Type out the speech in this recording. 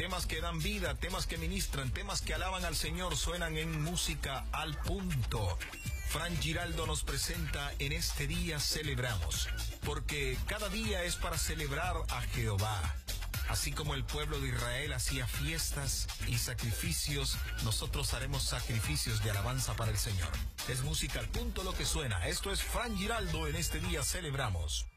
Temas que dan vida, temas que ministran, temas que alaban al Señor suenan en Música al Punto. Fran Giraldo nos presenta En este día celebramos, porque cada día es para celebrar a Jehová. Así como el pueblo de Israel hacía fiestas y sacrificios, nosotros haremos sacrificios de alabanza para el Señor. Es Música al Punto lo que suena. Esto es Fran Giraldo, En este día celebramos.